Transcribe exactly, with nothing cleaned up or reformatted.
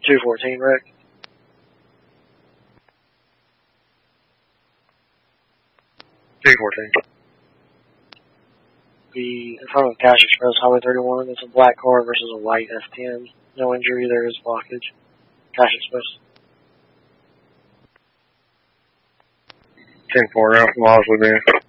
two fourteen, Rick. two fourteen. Be in front of Cash Express, Highway thirty-one. It's a black car versus a white S ten. No injury, there is blockage. Cash Express. ten four, Ralph Miles with me.